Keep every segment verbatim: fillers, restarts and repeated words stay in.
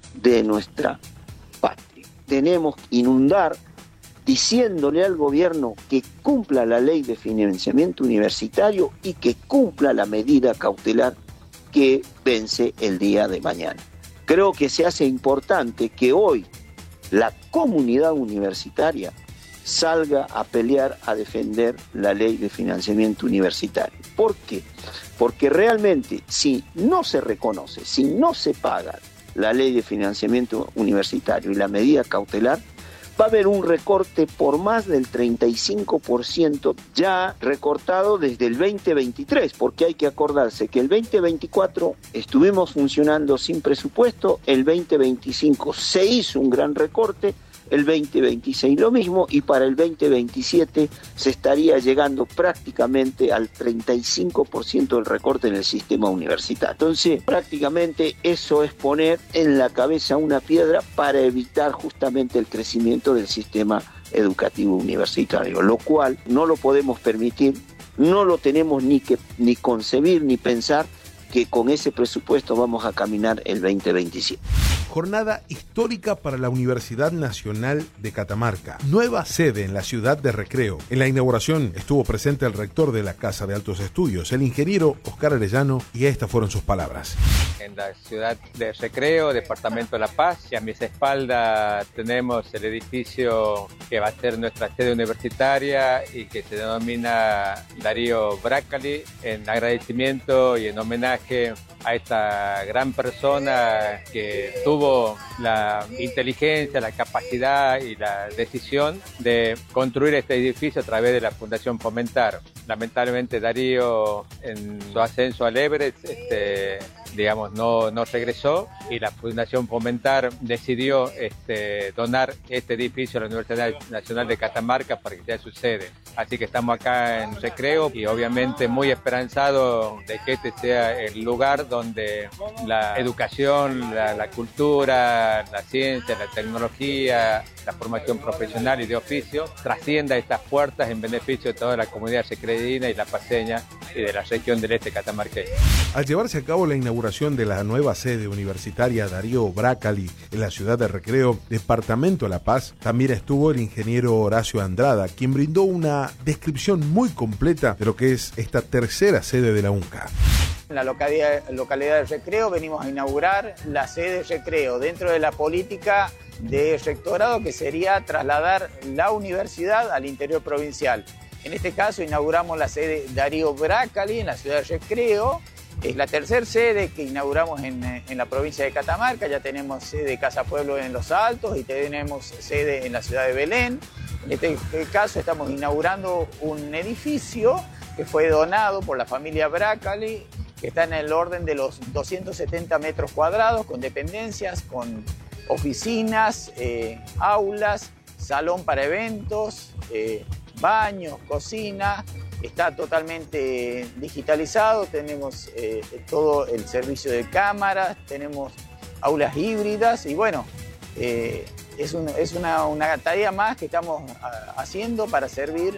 de nuestra patria. Tenemos que inundar diciéndole al gobierno que cumpla la ley de financiamiento universitario y que cumpla la medida cautelar que vence el día de mañana. Creo que se hace importante que hoy la comunidad universitaria salga a pelear, a defender la ley de financiamiento universitario. ¿Por qué? Porque realmente si no se reconoce, si no se paga la ley de financiamiento universitario y la medida cautelar, va a haber un recorte por más del treinta y cinco por ciento ya recortado desde el veinte veintitrés, porque hay que acordarse que el veinte veinticuatro estuvimos funcionando sin presupuesto, el veinte veinticinco se hizo un gran recorte, el veinte veintiséis lo mismo, y para el veinte veintisiete se estaría llegando prácticamente al treinta y cinco por ciento del recorte en el sistema universitario. Entonces, prácticamente eso es poner en la cabeza una piedra para evitar justamente el crecimiento del sistema educativo universitario, lo cual no lo podemos permitir, no lo tenemos ni que ni concebir ni pensar que con ese presupuesto vamos a caminar el veinte veintisiete. Jornada histórica para la Universidad Nacional de Catamarca. Nueva sede en la ciudad de Recreo. En la inauguración estuvo presente el rector de la Casa de Altos Estudios, el ingeniero Oscar Arellano, y estas fueron sus palabras. En la ciudad de Recreo, departamento de La Paz, y a mis espaldas tenemos el edificio que va a ser nuestra sede universitaria y que se denomina Darío Brácali, en agradecimiento y en homenaje a esta gran persona que tuvo la inteligencia, la capacidad y la decisión de construir este edificio a través de la Fundación Fomentar. Lamentablemente Darío, en su ascenso al Everest, este, digamos, no, no regresó, y la Fundación Fomentar decidió este, donar este edificio a la Universidad Nacional de Catamarca para que sea su sede. Así que estamos acá en Recreo y obviamente muy esperanzados de que este sea el lugar donde la educación, la, la cultura, la ciencia, la tecnología, la formación profesional y de oficio trascienda estas puertas en beneficio de toda la comunidad recreína y la paceña y de la región del este catamarqueño. Al llevarse a cabo la inauguración de la nueva sede universitaria Darío Brácali en la ciudad de Recreo, departamento de La Paz, también estuvo el ingeniero Horacio Andrada, quien brindó una descripción muy completa de lo que es esta tercera sede de la UNCA. En la localidad, localidad de Recreo venimos a inaugurar la sede de Recreo dentro de la política de rectorado, que sería trasladar la universidad al interior provincial. En este caso inauguramos la sede Darío Brácali en la ciudad de Recreo. Es la tercera sede que inauguramos en, en la provincia de Catamarca. Ya tenemos sede Casa Pueblo en Los Altos y tenemos sede en la ciudad de Belén. En este caso estamos inaugurando un edificio que fue donado por la familia Brácali, que está en el orden de los doscientos setenta metros cuadrados, con dependencias, con oficinas, eh, aulas, salón para eventos, eh, baños, cocina. Está totalmente digitalizado, tenemos eh, todo el servicio de cámaras, tenemos aulas híbridas y bueno, eh, es, un, es una, una tarea más que estamos a, haciendo para servir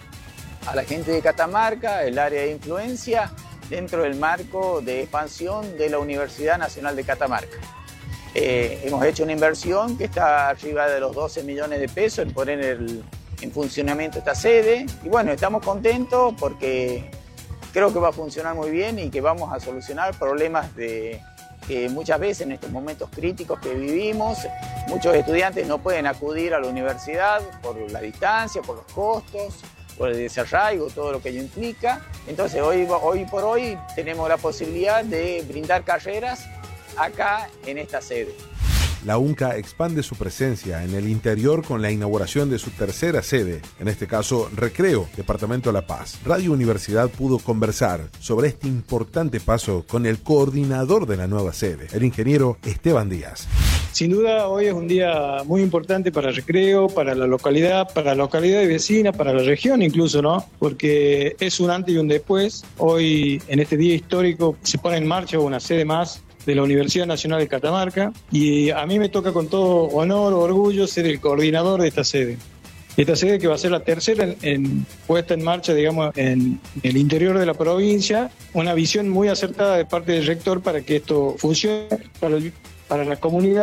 a la gente de Catamarca, el área de influencia, dentro del marco de expansión de la Universidad Nacional de Catamarca. Eh, hemos hecho una inversión que está arriba de los doce millones de pesos en poner el, en funcionamiento esta sede. Y bueno, estamos contentos porque creo que va a funcionar muy bien y que vamos a solucionar problemas de, que muchas veces en estos momentos críticos que vivimos, muchos estudiantes no pueden acudir a la universidad por la distancia, por los costos, por el desarraigo, todo lo que ello implica. Entonces hoy, hoy por hoy tenemos la posibilidad de brindar carreras acá en esta sede. La UNCA expande su presencia en el interior con la inauguración de su tercera sede, en este caso Recreo, departamento de La Paz. Radio Universidad pudo conversar sobre este importante paso con el coordinador de la nueva sede, el ingeniero Esteban Díaz. Sin duda, hoy es un día muy importante para Recreo, para la localidad, para la localidad vecina, para la región incluso, ¿no? Porque es un antes y un después. Hoy, en este día histórico, se pone en marcha una sede más de la Universidad Nacional de Catamarca y a mí me toca con todo honor, orgullo, ser el coordinador de esta sede. Esta sede que va a ser la tercera en, en, puesta en marcha, digamos, en el interior de la provincia, una visión muy acertada de parte del rector para que esto funcione para, el, para la comunidad.